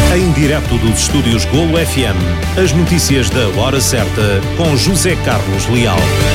Em direto dos estúdios Golo FM, as notícias da hora certa com José Carlos Leal.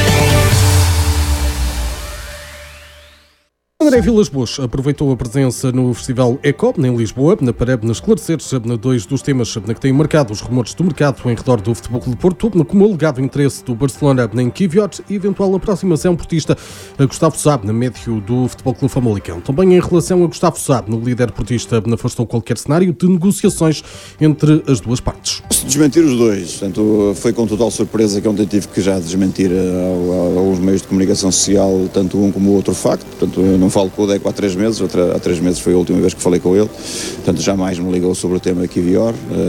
André Vilas-Boas aproveitou a presença no Festival ECOP, em Lisboa, para esclarecer dois dos temas que têm marcado os rumores do mercado em redor do Futebol Clube do Porto, como o alegado interesse do Barcelona em Kiwior e eventual aproximação portista a Gustavo Sá, médio do Futebol Clube Famalicão. Também em relação a Gustavo Sá, no líder portista, afastou qualquer cenário de negociações entre as duas partes. Desmentir os dois, portanto, foi com total surpresa que ontem tive que já desmentir aos meios de comunicação social, tanto um como o outro facto. Portanto, eu não falo com o Deco há 3 meses, há 3 meses foi a última vez que falei com ele, portanto jamais me ligou sobre o tema Kiwior.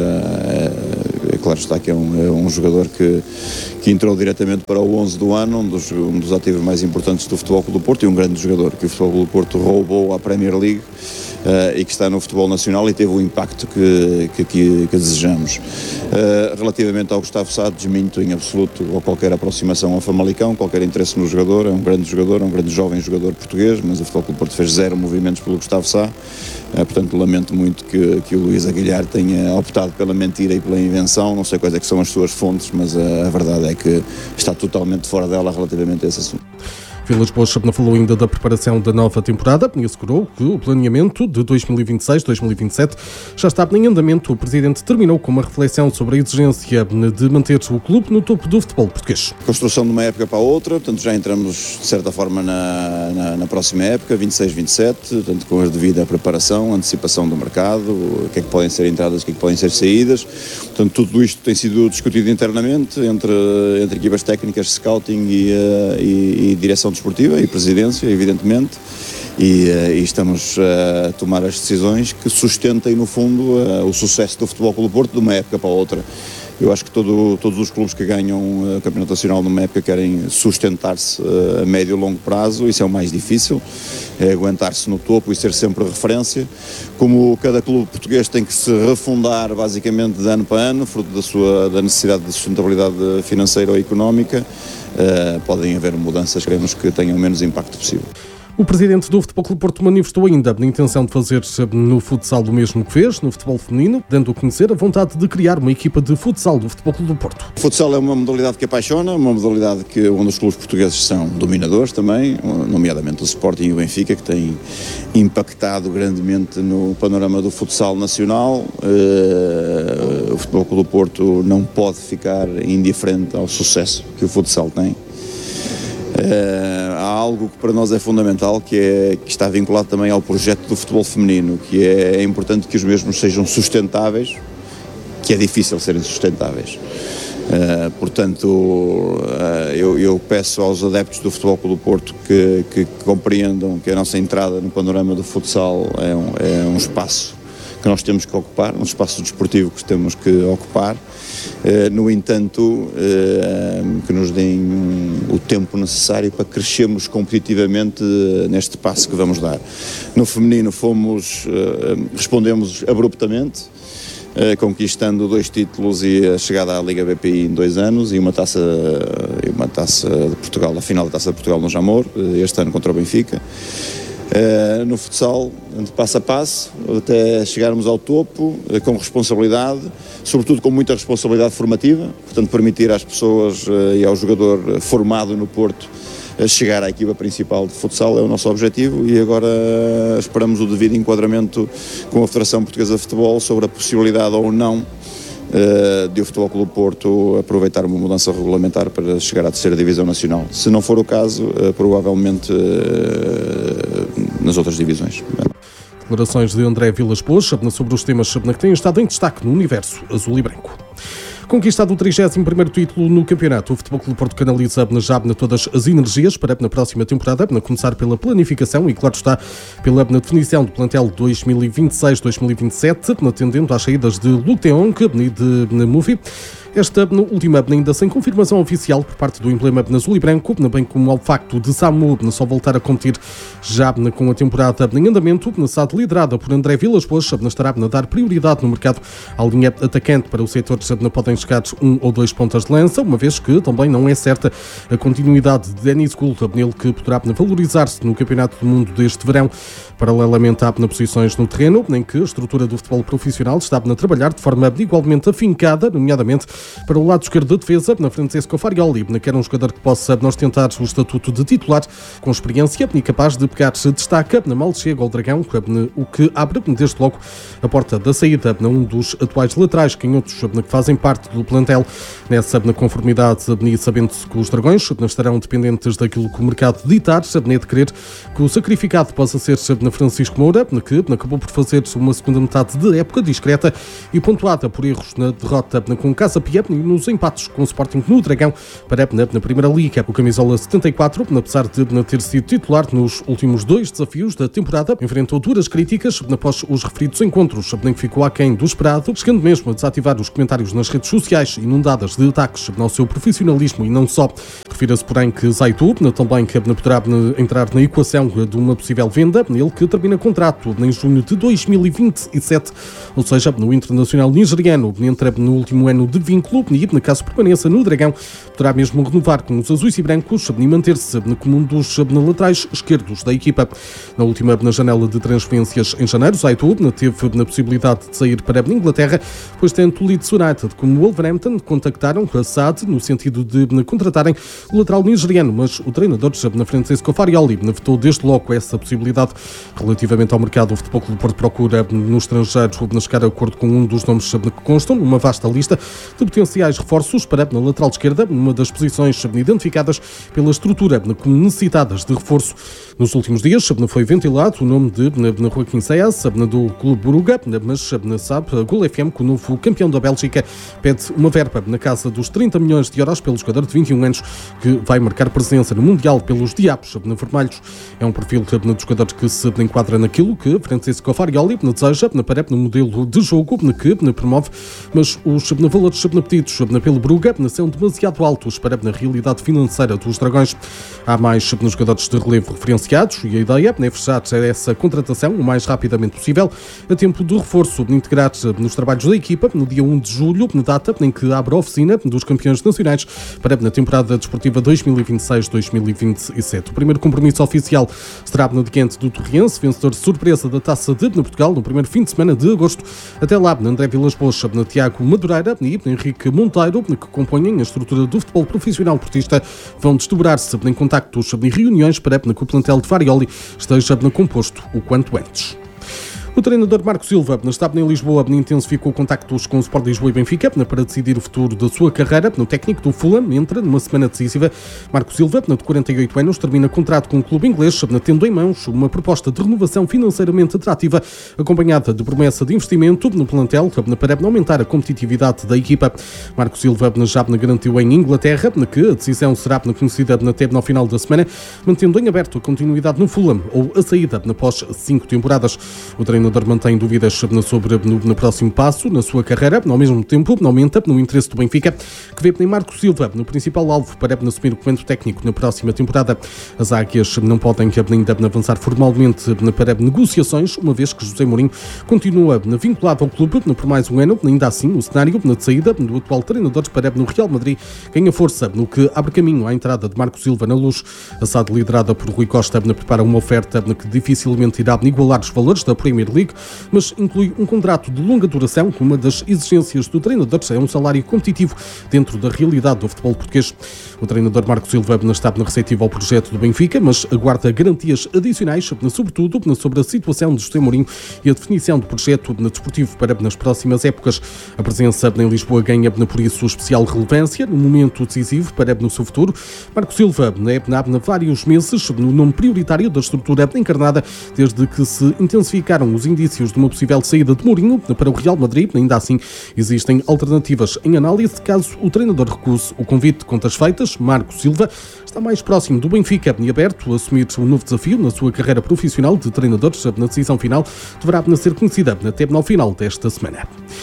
É claro está que é um jogador que entrou diretamente para o 11 do ano, um dos ativos mais importantes do Futebol Clube do Porto e um grande jogador que o Futebol Clube do Porto roubou à Premier League. E que está no futebol nacional e teve o impacto que desejamos. Relativamente ao Gustavo Sá, desminto em absoluto qualquer aproximação ao Famalicão, qualquer interesse no jogador. É um grande jovem jogador português, mas o Futebol Clube do Porto fez 0 movimentos pelo Gustavo Sá. Portanto, lamento muito que o Luís Aguilhar tenha optado pela mentira e pela invenção. Não sei quais é que são as suas fontes, mas a verdade é que está totalmente fora dela relativamente a esse assunto. Vilas-Boas falou ainda da preparação da nova temporada e assegurou que o planeamento de 2026-2027 já está em andamento. O Presidente terminou com uma reflexão sobre a exigência de manter o clube no topo do futebol português. Construção de uma época para a outra, portanto já entramos de certa forma na próxima época, 26-27, portanto com a devida preparação, antecipação do mercado, o que é que podem ser entradas, o que é que podem ser saídas. Portanto, tudo isto tem sido discutido internamente entre equipas técnicas, scouting e direção desportiva e presidência, evidentemente, e estamos a tomar as decisões que sustentem, no fundo, o sucesso do Futebol Clube do Porto de uma época para a outra. Eu acho que todos os clubes que ganham o Campeonato Nacional numa época querem sustentar-se a médio e longo prazo. Isso é o mais difícil, é aguentar-se no topo e ser sempre referência. Como cada clube português tem que se refundar basicamente de ano para ano, fruto da necessidade de sustentabilidade financeira ou económica, podem haver mudanças, queremos que tenham o menos impacto possível. O Presidente do Futebol Clube do Porto manifestou ainda a intenção de fazer no futsal o mesmo que fez no futebol feminino, dando a conhecer a vontade de criar uma equipa de futsal do Futebol Clube do Porto. O futsal é uma modalidade que apaixona, uma modalidade onde os clubes portugueses são dominadores também, nomeadamente o Sporting e o Benfica, que têm impactado grandemente no panorama do futsal nacional. O Futebol Clube do Porto não pode ficar indiferente ao sucesso que o futsal tem. Há algo que para nós é fundamental, que está vinculado também ao projeto do futebol feminino, que é importante que os mesmos sejam sustentáveis, que é difícil serem sustentáveis. Portanto, eu peço aos adeptos do Futebol Clube do Porto que compreendam que a nossa entrada no panorama do futsal é um espaço que nós temos que ocupar, um espaço desportivo que temos que ocupar. No entanto, que nos deem o tempo necessário para crescermos competitivamente neste passo que vamos dar. No feminino respondemos abruptamente, conquistando 2 títulos e a chegada à Liga BPI em 2 anos e uma taça de Portugal, a final da Taça de Portugal no Jamor, este ano contra o Benfica. No futsal, de passo a passo, até chegarmos ao topo, com responsabilidade, sobretudo com muita responsabilidade formativa, portanto permitir às pessoas e ao jogador formado no Porto chegar à equipa principal de futsal é o nosso objetivo e agora esperamos o devido enquadramento com a Federação Portuguesa de Futebol sobre a possibilidade ou não de o Futebol Clube do Porto aproveitar uma mudança regulamentar para chegar à 3ª Divisão Nacional. Se não for o caso, provavelmente nas outras divisões. Declarações de André Vilas-Boas sobre os temas que têm estado em destaque no universo azul e branco. Conquistado o 31º título no campeonato, o Futebol Clube do Porto canaliza já todas as energias para na próxima temporada, a começar pela planificação e, claro está, pela definição do plantel 2026-2027, atendendo às saídas de Luc de Jong e de Mufi. Esta última ainda sem confirmação oficial por parte do emblema azul e branco, bem como ao facto de Samu só voltar a competir já com a temporada em andamento, na SAD liderada por André Vilas-Boas, estará a dar prioridade no mercado à linha atacante. Para o setor podem podem chegar 1 ou 2 pontas de lança, uma vez que também não é certa a continuidade de Denis Gould, nele que poderá valorizar-se no Campeonato do Mundo deste verão, paralelamente a posições no terreno, em que a estrutura do futebol profissional está a trabalhar de forma igualmente afincada, nomeadamente para o lado esquerdo da defesa, na Francesco Farioli, que era um jogador que possa ostentar o estatuto de titular, com experiência e capaz de pegar destaca na mal chega ao Dragão, o que abre desde logo a porta da saída a um dos atuais laterais canhotos que fazem parte do plantel. Nessa conformidade, sabendo-se que os Dragões estarão dependentes daquilo que o mercado ditar, de querer que o sacrificado possa ser Francisco Moura, que acabou por fazer uma segunda metade de época discreta e pontuada por erros na derrota com Casa Pia e nos empates com o Sporting no Dragão para na Primeira Liga. O camisola 74, apesar de ter sido titular nos últimos 2 desafios da temporada, enfrentou duras críticas após os referidos encontros, em que ficou aquém do esperado, chegando mesmo a desativar os comentários nas redes sociais, inundadas de ataques ao seu profissionalismo e não só. Refira-se, porém, que Zaitu também poderá entrar na equação de uma possível venda, ele que termina contrato em junho de 2027, ou seja, no internacional nigeriano, entra no último ano de vínculo e, no caso permaneça no Dragão, poderá mesmo renovar com os azuis e brancos e manter-se como um dos laterais esquerdos da equipa. Na última janela de transferências em janeiro, Zaitu teve a possibilidade de sair para a Inglaterra, pois tanto o Leeds United como o Wolverhampton contactaram a SAD no sentido de contratarem o lateral nigeriano, mas o treinador Francesco Farioli vetou desde logo essa possibilidade. Relativamente ao mercado, o Futebol Clube do Porto procura no estrangeiro chegar a acordo com um dos nomes que constam numa vasta lista de potenciais reforços para na lateral esquerda, numa das posições identificadas pela estrutura como necessitadas de reforço. Nos últimos dias foi ventilado o nome de Joaquim Seas, do Clube Brugge, mas sabe a Gol FM que o novo campeão da Bélgica pede uma verba na casa dos 30 milhões de euros pelo jogador de 21 anos que vai marcar presença no Mundial pelos Diabos Vermelhos. É um perfil de jogador que se enquadra naquilo que Francisco Farioli deseja para no modelo de jogo que promove, mas os valores pedidos pelo Brugge são demasiado altos para a realidade financeira dos Dragões. Há mais jogadores de relevo referenciados e a ideia é fechar essa contratação o mais rapidamente possível, a tempo do reforço integrar nos trabalhos da equipa no dia 1 de julho, na data em que abre a oficina dos campeões nacionais para a temporada desportiva 2026-2027. O primeiro compromisso oficial será no Diante do Torriense, vencedor de surpresa da Taça de Portugal no primeiro fim de semana de agosto. Até lá, André Vilas-Boas, Tiago Madureira e Henrique Monteiro, que compõem a estrutura do futebol profissional portista, vão desdobrar-se em contactos e reuniões para que o plantel de Farioli esteja composto o quanto antes. O treinador Marco Silva estava em Lisboa, intensificou contactos com o Sport Lisboa e Benfica para decidir o futuro da sua carreira. O técnico do Fulham entra numa semana decisiva. Marco Silva, de 48 anos, termina contrato com o clube inglês, tendo em mãos uma proposta de renovação financeiramente atrativa, acompanhada de promessa de investimento no plantel para aumentar a competitividade da equipa. Marco Silva já garantiu em Inglaterra que a decisão será conhecida até no final da semana, mantendo em aberto a continuidade no Fulham ou a saída após 5 temporadas. O treinador mantém dúvidas sobre no próximo passo na sua carreira, ao mesmo tempo aumenta no interesse do Benfica, que vê em Marco Silva no principal alvo para assumir o comando técnico na próxima temporada. As águias não podem ainda avançar formalmente para negociações, uma vez que José Mourinho continua vinculado ao clube por mais um ano. Ainda assim, o cenário de saída do atual treinador para no Real Madrid ganha força, no que abre caminho à entrada de Marco Silva na Luz. A SAD, liderada por Rui Costa, prepara uma oferta que dificilmente irá igualar os valores da Premier League, mas inclui um contrato de longa duração. Uma das exigências do treinador é um salário competitivo dentro da realidade do futebol português. O treinador Marco Silva está receptivo ao projeto do Benfica, mas aguarda garantias adicionais, sobretudo sobre a situação de José Mourinho e a definição do projeto desportivo para nas próximas épocas. A presença em Lisboa ganha por isso especial relevância no momento decisivo para no seu futuro. Marco Silva é há vários meses no nome prioritário da estrutura encarnada desde que se intensificaram os indícios de uma possível saída de Mourinho para o Real Madrid. Ainda assim, existem alternativas em análise caso o treinador recuse o convite. De contas feitas, Marco Silva está mais próximo do Benfica e aberto a assumir um novo desafio na sua carreira profissional de treinador. Na decisão final deverá ser conhecida até no final desta semana.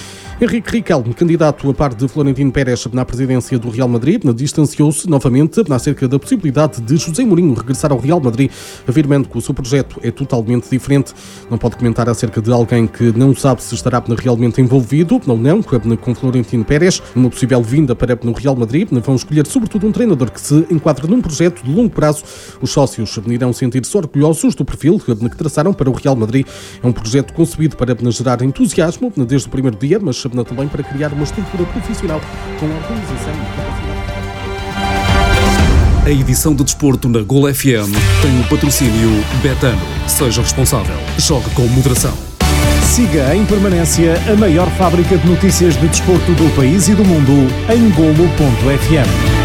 Henrique Riquelme, candidato a par de Florentino Pérez na presidência do Real Madrid, distanciou-se novamente acerca da possibilidade de José Mourinho regressar ao Real Madrid, afirmando que o seu projeto é totalmente diferente. Não pode comentar acerca de alguém que não sabe se estará realmente envolvido ou não com Florentino Pérez. Numa possível vinda para no Real Madrid, vão escolher sobretudo um treinador que se enquadra num projeto de longo prazo. Os sócios irão sentir-se orgulhosos do perfil que traçaram para o Real Madrid. É um projeto concebido para gerar entusiasmo desde o primeiro dia, mas também para criar uma estrutura profissional com organização e capacidade. A edição de desporto na Gol FM tem o patrocínio Betano. Seja responsável. Jogue com moderação. Siga em permanência a maior fábrica de notícias de desporto do país e do mundo em golo.fm.